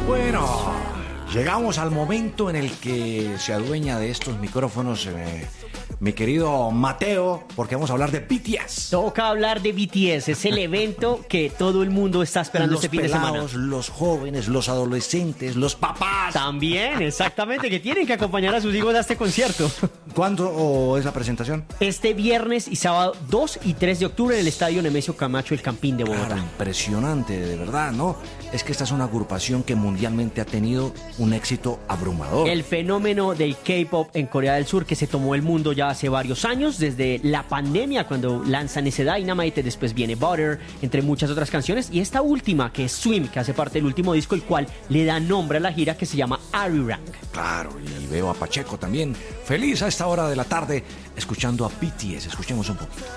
Bueno, llegamos al momento en el que se adueña de estos micrófonos mi querido Mateo, porque vamos a hablar de BTS. Toca hablar de BTS, es el evento que todo el mundo está esperando Los este fin de semana. los jóvenes, los adolescentes, los papás. También, exactamente, que tienen que acompañar a sus hijos a este concierto. ¿Cuándo es la presentación? Este viernes y sábado 2 y 3 de octubre en el Estadio Nemesio Camacho, el Campín de Bogotá. Claro, impresionante, de verdad, ¿no? Es que esta es una agrupación que mundialmente ha tenido un éxito abrumador. El fenómeno del K-pop en Corea del Sur que se tomó el mundo ya hace varios años, desde la pandemia cuando lanzan ese Dynamite, después viene Butter, entre muchas otras canciones, y esta última que es Swim, que hace parte del último disco, el cual le da nombre a la gira, que se llama Arirang. Claro, y veo a Pacheco también feliz a esta hora de la tarde escuchando a BTS. Escuchemos un poquito.